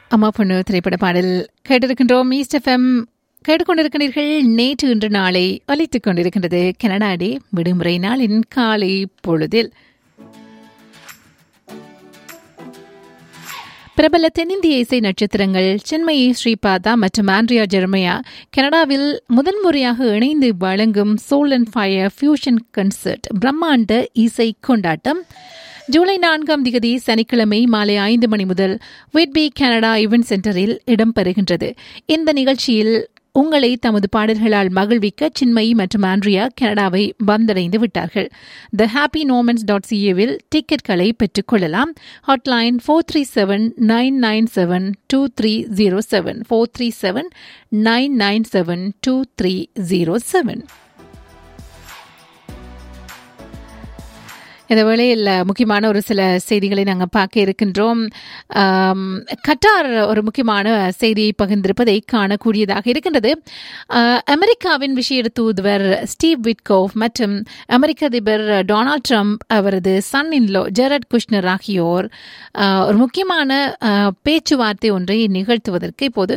அம்மா பொண்ணு திரைப்பட பாடல் கேட்டிருக்கின்றோம். ஈஸ்ட் எஃப்எம் கேட்டுக்கொண்டிருக்கிறீர்கள். நேற்று இன்று நாளை ஒலித்துக் கொண்டிருக்கின்றது கனடா டே விடுமுறை நாளின் காலை பொழுதில். பிரபல தென்னிந்திய இசை நட்சத்திரங்கள் சின்மயி ஸ்ரீபாதா மற்றும் ஆண்ட்ரியா ஜெர்மையா கனடாவில் முதன்முறையாக இணைந்து வழங்கும் soul and fire fusion concert பிரம்மாண்ட இசை கொண்டாட்டம் ஜூலை 4 சனிக்கிழமை மாலை 5 மணி முதல் விட்பி கனடா ஈவென்ட் சென்டரில் இடம்பெறுகின்றது. இந்த நிகழ்ச்சியில் உங்களை தமது பாடல்களால் மகிழ்விக்க சின்மயி மற்றும் ஆண்ட்ரியா கனடாவை வந்தடைந்து விட்டார்கள். த ஹாப்பி நோமெண்ட்ஸ்.ca-வில் டிக்கெட்களை பெற்றுக் கொள்ளலாம். ஹாட்லைன் 437-997-2307 437-997-2307. இந்த வேளையில் முக்கியமான ஒரு சில செய்திகளை நாங்கள் பார்க்க இருக்கின்றோம். கட்டார் ஒரு முக்கியமான செய்தியை பகிர்ந்திருப்பதை காணக்கூடியதாக இருக்கின்றது. அமெரிக்காவின் விசேட தூதுவர் ஸ்டீவ் விட்கோஃப் மற்றும் அமெரிக்க அதிபர் டொனால்ட் ட்ரம்ப் அவரது சன் இன்லோ ஜெரட் குஷ்னர் ஆகியோர் ஒரு முக்கியமான பேச்சுவார்த்தை ஒன்றை நிகழ்த்துவதற்கு இப்போது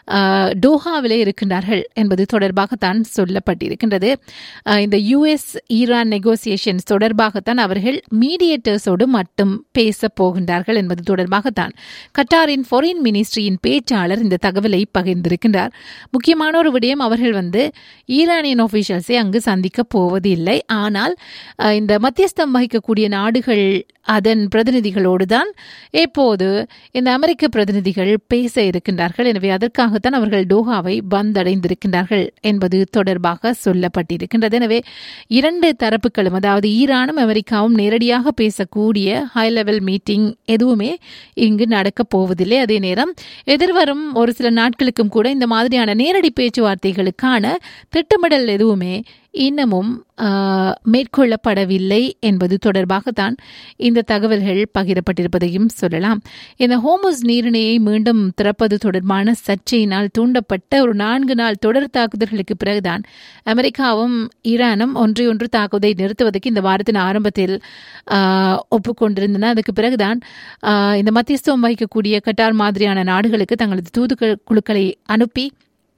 டோஹாவிலே இருக்கின்றார்கள் என்பது தொடர்பாகத்தான் சொல்லப்பட்டிருக்கின்றது. இந்த யுஎஸ் ஈரான் நெகோசியேஷன்ஸ் தொடர்பாகத்தான் அவர்கள் மீடியேட்டர்ஸோடு மட்டும் பேச போகின்றார்கள் என்பது தொடர்பாகத்தான் கட்டாரின் ஃபாரின் மினிஸ்ட்ரியின் பேச்சாளர் இந்த தகவலை பகிர்ந்திருக்கின்றார். முக்கியமான ஒரு விடயம், அவர்கள் ஈரானியன் ஆபீஷியல்ஸை அங்கு சந்திக்க போவதில்லை. ஆனால் இந்த மத்தியஸ்தம் வகிக்கக்கூடிய நாடுகள் அதன் பிரதிநிதிகளோடு தான் எப்போது இந்த அமெரிக்க பிரதிநிதிகள் பேச இருக்கின்றார்கள். எனவே அதற்காகத்தான் அவர்கள் டோஹாவை வந்தடைந்திருக்கின்றார்கள் என்பது தொடர்பாக சொல்லப்பட்டிருக்கின்றது. எனவே இரண்டு தரப்புகளும், அதாவது ஈரானும் அமெரிக்காவும் நேரடியாக பேசக்கூடிய ஹை லெவல் மீட்டிங் எதுவுமே இங்கு நடக்கப் போவதில்லை. அதே நேரம் எதிர்வரும் ஒரு சில நாட்களுக்கும் கூட இந்த மாதிரியான நேரடி பேச்சுவார்த்தைகளுக்கான திட்டமிடல் எதுவுமே இன்னமும் மேற்கொள்ளப்படவில்லை என்பது தொடர்பாகத்தான் இந்த தகவல்கள் பகிரப்பட்டிருப்பதையும் சொல்லலாம். இந்த ஹோமுஸ் நீரிணையை மீண்டும் திறப்பது தொடர்பான சர்ச்சையினால் தூண்டப்பட்ட ஒரு 4 நாள் தொடர் தாக்குதல்களுக்கு பிறகுதான் அமெரிக்காவும் ஈரானும் ஒன்றையொன்று தாக்குவதை நிறுத்துவதற்கு இந்த வாரத்தின் ஆரம்பத்தில் ஒப்புக்கொண்டிருந்தன. அதுக்கு பிறகுதான் இந்த மத்தியஸ்தம் வகிக்கக்கூடிய கட்டார் மாதிரியான நாடுகளுக்கு தங்களது தூதுக்குழுக்களை அனுப்பி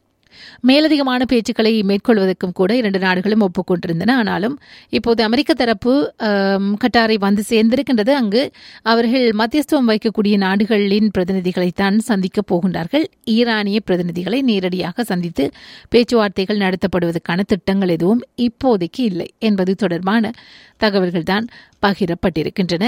மேலதிகமான பேச்சுக்களை மேற்கொள்வதற்கும் கூட 2 நாடுகளும் ஒப்புக்கொண்டிருந்தன. ஆனாலும் இப்போது அமெரிக்க தரப்பு கட்டாரை வந்து சேர்ந்திருக்கின்றது. அங்கு அவர்கள் மத்தியஸ்தம் வைக்கக்கூடிய நாடுகளின் பிரதிநிதிகளைத்தான் சந்திக்கப் போகின்றார்கள். ஈரானிய பிரதிநிதிகளை நேரடியாக சந்தித்து பேச்சுவார்த்தைகள் நடத்தப்படுவதற்கான திட்டங்கள் எதுவும் இப்போதைக்கு இல்லை என்பது தொடர்பான தகவல்கள் தான் பகிரப்பட்டிருக்கின்றன.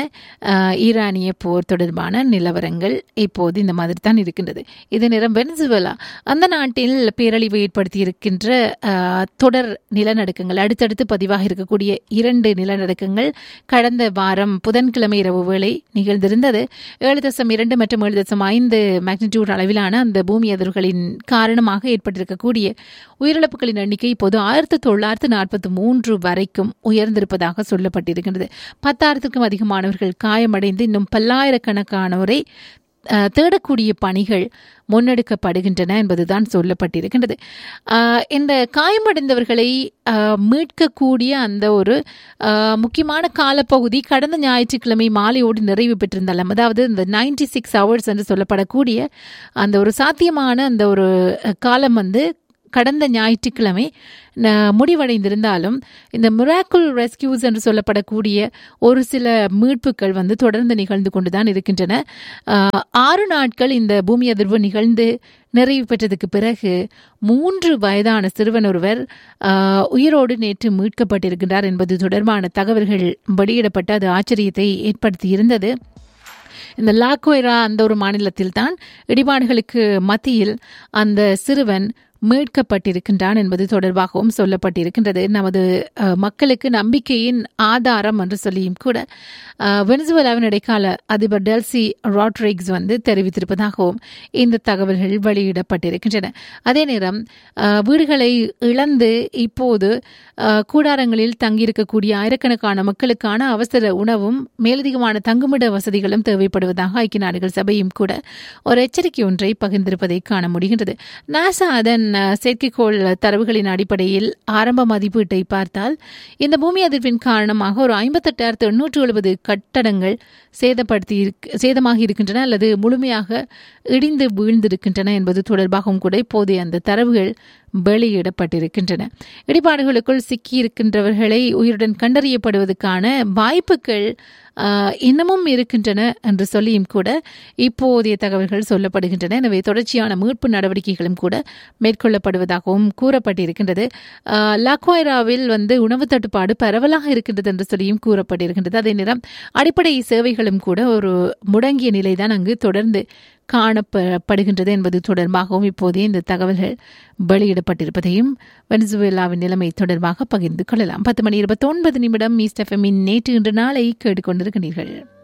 ஈரானிய போர் தொடர்பான நிலவரங்கள் இப்போது இந்த மாதிரி தான் இருக்கின்றது. இதே நேரம் வெனிசுவேலா அந்த நாட்டில் பேரழிவு ஏற்படுத்தியிருக்கின்ற தொடர் நிலநடுக்கங்கள், அடுத்தடுத்து பதிவாக இருக்கக்கூடிய 2 நிலநடுக்கங்கள் கடந்த வாரம் புதன்கிழமை இரவு வேளை நிகழ்ந்திருந்தது. 7.2 மற்றும் 7.5 மேக்னிடியூட் அளவிலான அந்த பூமி அதிர்வுகளின் காரணமாக ஏற்பட்டிருக்கக்கூடிய உயிரிழப்புகளின் எண்ணிக்கை இப்போது 1943 வரைக்கும் உயர்ந்திருப்பதாக சொல்லப்பட்டிருக்கின்றது. 10,000க்கும் அதிகமானவர்கள் காயமடைந்து இன்னும் பல்லாயிரக்கணக்கானோரை தேடக்கூடிய பணிகள் முன்னெடுக்கப்படுகின்றன என்பதுதான் சொல்லப்பட்டிருக்கின்றது. இந்த காயமடைந்தவர்களை மீட்கக்கூடிய அந்த ஒரு முக்கியமான காலப்பகுதி கடந்த ஞாயிற்றுக்கிழமை மாலையோடு நிறைவு பெற்றிருந்தாலும், அதாவது இந்த 96 hours என்று சொல்லப்படக்கூடிய அந்த ஒரு சாத்தியமான அந்த ஒரு காலம் கடந்த ஞாயிற்றுக்கிழமை முடிவடைந்திருந்தாலும் இந்த மிராக்கிள் ரெஸ்கியூஸ் என்று சொல்லப்படக்கூடிய ஒரு சில மீட்புகள் தொடர்ந்து நிகழ்ந்து கொண்டுதான் இருக்கின்றன. 6 நாட்கள் இந்த பூமி அதிர்வு நிகழ்ந்து நிறைவு பெற்றதுக்கு பிறகு 3 வயதான சிறுவன் ஒருவர் உயிரோடு நேற்று மீட்கப்பட்டிருக்கின்றார் என்பது தொடர்பான தகவல்கள் வெளியிடப்பட்டு அது ஆச்சரியத்தை ஏற்படுத்தியிருந்தது. இந்த லாக்வைரா அந்த ஒரு மாநிலத்தில் தான் இடிபாடுகளுக்கு மத்தியில் அந்த சிறுவன் மீட்கப்பட்டிருக்கின்றான் என்பது தொடர்பாகவும் சொல்லப்பட்டிருக்கின்றது. நமது மக்களுக்கு நம்பிக்கையின் ஆதாரம் என்று சொல்லியும் கூட வெனிசுவேலாவின் இடைக்கால அதிபர் டெல்சி ராட்ரிக்ஸ் தெரிவித்திருப்பதாகவும் இந்த தகவல்கள் வெளியிடப்பட்டிருக்கின்றன. அதே நேரம் வீடுகளை இழந்து இப்போது கூடாரங்களில் தங்கியிருக்கக்கூடிய ஆயிரக்கணக்கான மக்களுக்கான அவசர உணவும் மேலதிகமான தங்குமிட வசதிகளும் தேவைப்படுவதாக ஐக்கிய நாடுகள் சபையும் கூட ஒரு எச்சரிக்கை ஒன்றை பகிர்ந்திருப்பதை காண முடிகின்றது. நாசா அதன் செயற்கைக்கோள் தரவுகளின் அடிப்படையில் ஆரம்ப மதிப்பீட்டை பார்த்தால் இந்த பூமி அதிர்வின் காரணமாக ஒரு 58,870 கட்டடங்கள் சேதமாகி இருக்கின்றன அல்லது முழுமையாக இடிந்து வீழ்ந்திருக்கின்றன என்பது தொடர்பாகவும் கூட இப்போதைய அந்த தரவுகள் வெளியிடப்பட்டிருக்கின்றன. இடிபாடுகளுக்குள் சிக்கியிருக்கின்றவர்களை உயிருடன் கண்டறியப்படுவதற்கான வாய்ப்புகள் இன்னமும் இருக்கின்றன என்று சொல்லியும் கூட இப்போதைய தகவல்கள் சொல்லப்படுகின்றன. எனவே தொடர்ச்சியான மீட்பு நடவடிக்கைகளும் கூட மேற்கொள்ளப்படுவதாகவும் கூறப்பட்டிருக்கின்றது. லாக்வாய்ராவில் உணவு தட்டுப்பாடு பரவலாக இருக்கின்றது என்று சொல்லியும் கூறப்பட்டிருக்கின்றது. அதே நேரம் அடிப்படை சேவைகளும் கூட ஒரு முடங்கிய நிலைதான் அங்கு தொடர்ந்து காணப்படுகின்றது என்பது தொடர்பாகவும் இப்போதே இந்த தகவல்கள் வெளியிடப்பட்டிருப்பதையும் வெனிசுவேலாவின் நிலைமை தொடர்பாக பகிர்ந்து கொள்ளலாம். 10:29 ஈஸ்ட் எஃப்எம்மின் நேற்று இன்று நாளை கேட்டுக்கொண்டிருக்கிறீர்கள்.